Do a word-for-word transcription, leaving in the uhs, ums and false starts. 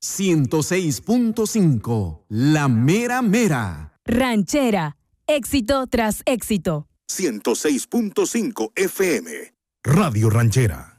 ciento seis punto cinco, la mera mera. Ranchera, éxito tras éxito. ciento seis punto cinco F M. Radio Ranchera.